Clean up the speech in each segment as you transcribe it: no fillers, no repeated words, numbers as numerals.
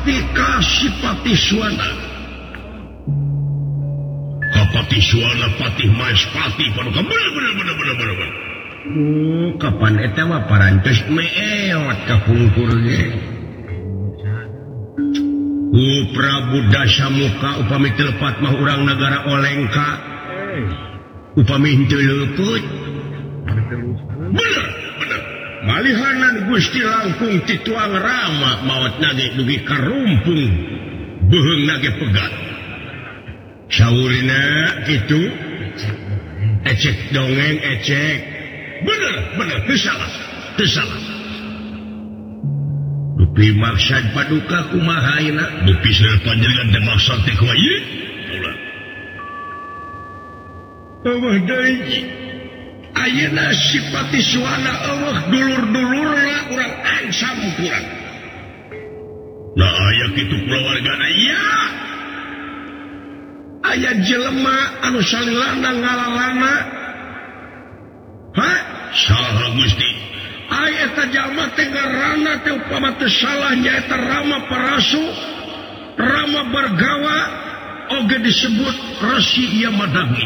pati kasih pati suana kapati suana pati maespati paduka bener kapan eta mah parantos meewat kapungkur ge Prabu Dasamuka upami telepat mah urang negara Olengka upami henteu leuput bener malihanan Gusti langkung tituang Rama maot nage dugi karumpung beheung nage pegat saurina kitu ecek dongeng ecek bener teu salah dupi maksad paduka kumaha ayeuna dupi saeur panjenengan teh maksad teh kumaha ieu eueuh deui ayeuna sipati suana eueuh dulur-dulurna urang ansam kurang nah aya kitu kulawargana iya aya jelema anu salilana ngalalana saha Gusti aya eta jalma teh ngaranna teh upama teu salah nyaeta Rama Parasu Rama Bargawa oge disebut Resi Yamadagi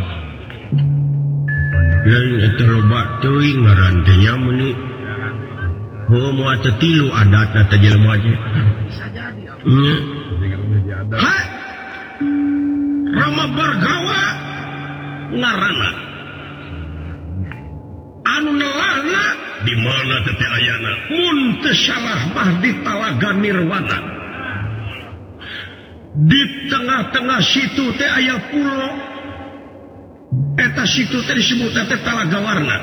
lain eta loba teuing ngaran teh nya meuni moal teu tilu adatna teh jelema teh Rama Bargawa ngaranna anu nelana di mana teh ayana mun teu salah mah di Talaga Nirwana di tengah-tengah situ teh aya pulo eta situ teh disebut teh Talaga Warna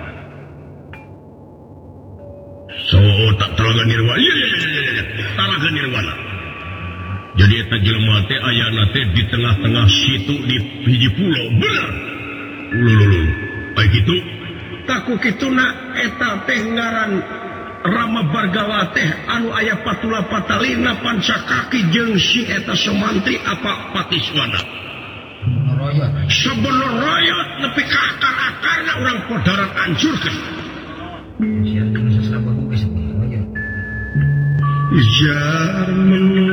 so tak Talaga Nirwana iya Talaga Nirwana jadi eta jelema teh ayana teh di tengah-tengah situ di hiji pulo bener ulululu baik itu taku kituna eta teh ngaran Rama Bargawa teh anu aya patula patalina pancakaki jeung si eta semantri apa patiswana sebelum royot nepi ka akar-akarna urang podaran hancurkeun jar